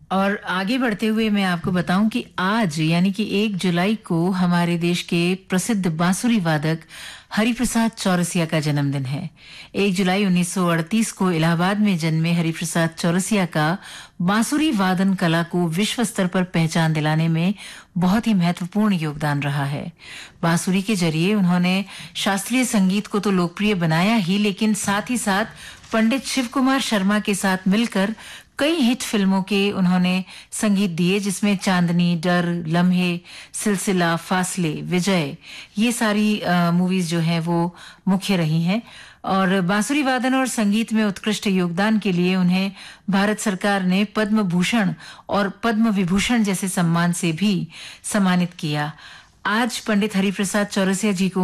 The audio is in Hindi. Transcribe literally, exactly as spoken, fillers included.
और आगे बढ़ते हुए मैं आपको बताऊं कि आज यानी कि एक जुलाई को हमारे देश के प्रसिद्ध बांसुरी वादक हरिप्रसाद चौरसिया का जन्मदिन है। एक जुलाई उन्नीस सौ अड़तीस को इलाहाबाद में जन्मे हरिप्रसाद चौरसिया का बांसुरी वादन कला को विश्व स्तर पर पहचान दिलाने में बहुत ही महत्वपूर्ण योगदान रहा है। बांसुरी के जरिए उन्होंने शास्त्रीय संगीत को तो लोकप्रिय बनाया ही, लेकिन साथ ही साथ पंडित शिव कुमार शर्मा के साथ मिलकर कई हिट फिल्मों के उन्होंने संगीत दिए, जिसमें चांदनी, डर, लम्हे, सिलसिला, फासले, विजय, ये सारी मूवीज जो हैं वो मुख्य रही हैं। और बांसुरी वादन और संगीत में उत्कृष्ट योगदान के लिए उन्हें भारत सरकार ने पद्म भूषण और पद्म विभूषण जैसे सम्मान से भी सम्मानित किया। आज पंडित हरिप्रसाद चौरसिया जी को